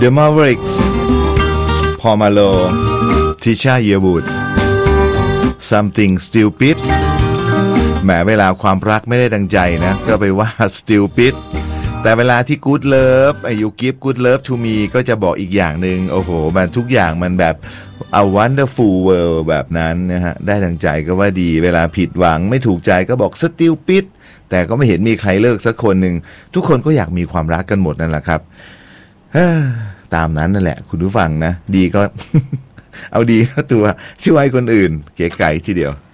The Mavericks พอมาโล Tisha Yearwood Something Stupid แหมเวลาความรักไม่ได้ดังใจนะก็ไปว่า Stupid แต่เวลาที่ Good Love You Give Good Love to Me ก็จะบอกอีกอย่างหนึ่งโอ้โหมันทุกอย่างมันแบบ A Wonderful World แบบนั้นนะฮะได้ดังใจก็ว่าดีเวลาผิดหวังไม่ถูกใจก็บอก Stupid แต่ก็ไม่เห็นมีใครเลิกสักคนหนึ่งทุกคนก็อยากมีความรักกันหมดนั่นแหละครับตามนั้นนั่นแหละคุณผู้ฟังนะดีก็ เอาดีเข้าตัวช่วยคนอื่นเก๋ไก๋ทีเดียว